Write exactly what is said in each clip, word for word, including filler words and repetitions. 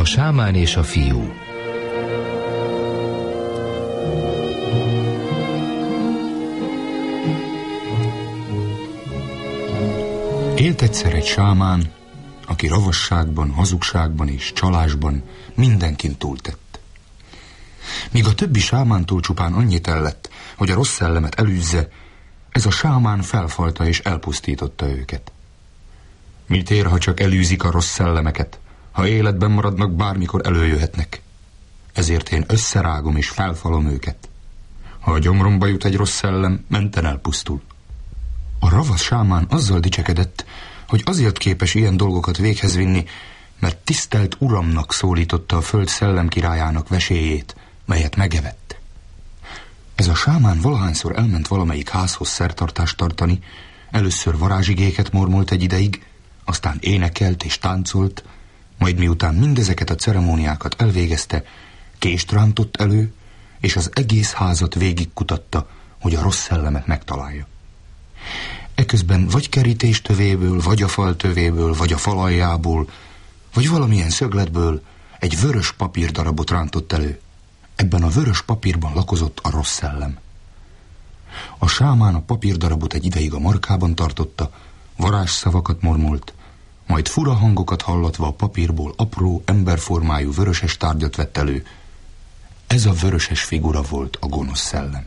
A sámán és a fiú. Élt egyszer egy sámán, aki ravasságban, hazugságban és csalásban mindenkin túltett. Míg a többi sámántól csupán annyit ellett, hogy a rossz szellemet elűzze, ez a sámán felfalta és elpusztította őket. Mit ér, ha csak elűzik a rossz szellemeket, ha életben maradnak, bármikor előjöhetnek. Ezért én összerágom és felfalom őket. Ha a gyomromba jut egy rossz szellem, menten elpusztul. A ravasz sámán azzal dicsekedett, hogy azért képes ilyen dolgokat véghez vinni, mert tisztelt uramnak szólította a föld szellemkirályának vesélyét, melyet megevett. Ez a sámán valahányszor elment valamelyik házhoz szertartást tartani, először varázsigéket mormolt egy ideig, aztán énekelt és táncolt, majd miután mindezeket a ceremóniákat elvégezte, kést rántott elő, és az egész házat végigkutatta, hogy a rossz szellemet megtalálja. Eközben vagy kerítéstövéből, vagy a fal tövéből, vagy a fal aljából, vagy valamilyen szögletből egy vörös papírdarabot rántott elő. Ebben a vörös papírban lakozott a rossz szellem. A sámán a papírdarabot egy ideig a markában tartotta, varázsszavakat mormolt, majd fura hangokat hallatva a papírból apró, emberformájú vöröses tárgyat vett elő. Ez a vöröses figura volt a gonosz szellem.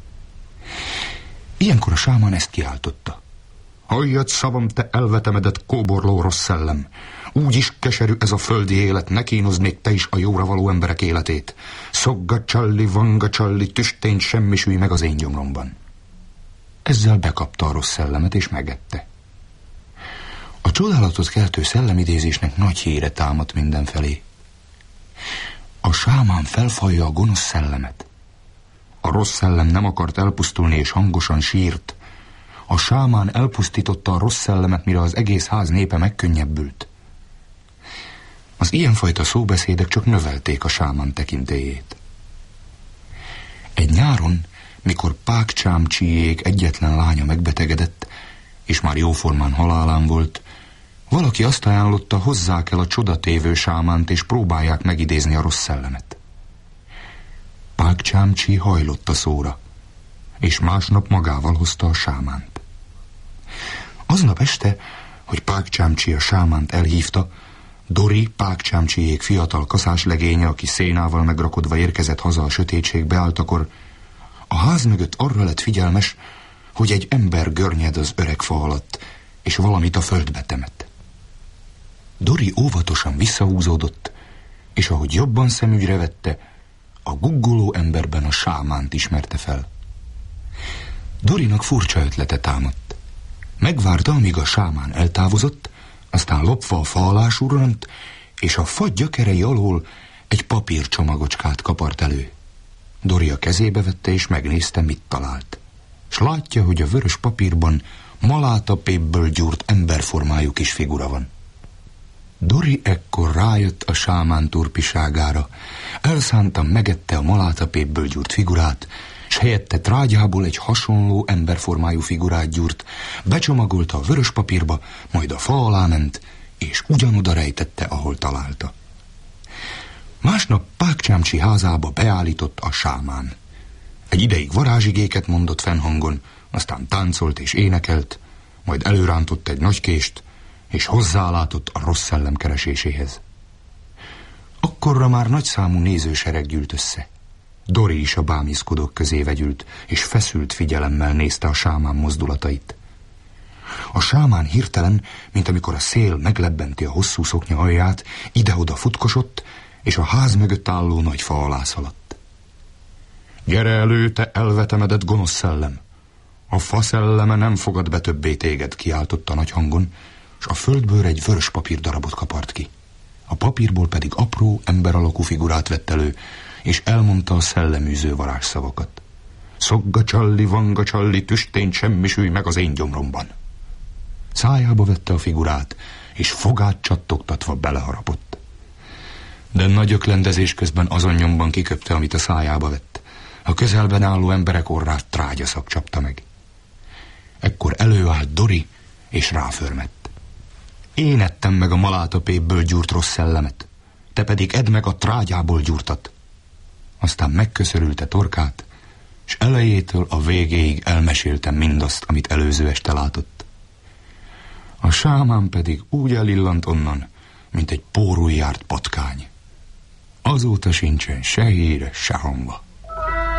Ilyenkor a sámán ezt kiáltotta. Halljad szavam, te elvetemedett, kóborló rossz szellem! Úgy is keserű ez a földi élet, ne kínozd még te is a jóra való emberek életét. Szogga csalli, vanga csalli, tüstény semmisülj meg az én gyomromban. Ezzel bekapta a rossz szellemet és megette. A csodálatot keltő szellemidézésnek nagy híre támadt mindenfelé. A sámán felfalja a gonosz szellemet. A rossz szellem nem akart elpusztulni és hangosan sírt. A sámán elpusztította a rossz szellemet, mire az egész ház népe megkönnyebbült. Az ilyenfajta szóbeszédek csak növelték a sámán tekintélyét. Egy nyáron, mikor Pákcsámcsijék egyetlen lánya megbetegedett, és már jóformán halálán volt, valaki azt ajánlotta, hozzák el a csodatévő sámánt, és próbálják megidézni a rossz szellemet. Pákcsámcsi hajlott a szóra, és másnap magával hozta a sámánt. Aznap este, hogy Pákcsámcsi a sámánt elhívta, Dori, Pákcsámcsijék fiatal kaszáslegénye, aki szénával megrakodva érkezett haza a sötétség beálltakor, a ház mögött arra lett figyelmes, hogy egy ember görnyed az öreg fa alatt, és valamit a földbe temet. Dori óvatosan visszahúzódott, és ahogy jobban szemügyre vette, a guggoló emberben a sámánt ismerte fel. Dorinak furcsa ötlete támadt. Megvárta, amíg a sámán eltávozott, aztán lopva a fa alá surrant, és a fa gyökerei alól egy papírcsomagocskát kapart elő. Dori a kezébe vette, és megnézte, mit talált. S látja, hogy a vörös papírban malátapépből gyúrt emberformájú kis figura van. Dori ekkor rájött a sámán turpiságára, elszántan megette a malátapépből gyúrt figurát, s helyette trágyából egy hasonló emberformájú figurát gyúrt, becsomagolta a vörös papírba, majd a fa alá ment, és ugyanoda rejtette, ahol találta. Másnap Pákcsámcsi házába beállított a sámán. Egy ideig varázsigéket mondott fennhangon, aztán táncolt és énekelt, majd előrántott egy nagy kést, és hozzálátott a rossz szellem kereséséhez. Akkorra már nagyszámú nézősereg gyűlt össze. Dori is a bámészkodók közé vegyült, és feszült figyelemmel nézte a sámán mozdulatait. A sámán hirtelen, mint amikor a szél meglebbenti a hosszú szoknya alját, ide-oda futkosott, és a ház mögött álló nagy fa alá szaladt. Gyere elő, te elvetemedett gonosz szellem! A fa szelleme nem fogad be többé téged, kiáltotta nagy hangon, és a földből egy vörös papírdarabot kapart ki. A papírból pedig apró, emberalakú figurát vett elő, és elmondta a szelleműző varázsszavakat. Szogga csalli, vanga csalli, tüstény semmisülj meg az én gyomromban. Szájába vette a figurát, és fogát csattogtatva beleharapott. De nagy öklendezés közben azon nyomban kiköpte, amit a szájába vett. A közelben álló emberek orrát trágyaszak csapta meg. Ekkor előállt Dori, és ráförmett. Én ettem meg a malátapépből gyúrt rossz szellemet. te pedig edd meg a trágyából gyúrtat. Aztán megköszörülte torkát, s elejétől a végéig elmeséltem mindazt, amit előző este látott. A sámán pedig úgy elillant onnan, mint egy pórul járt patkány. Azóta sincsen se híre, se hangva.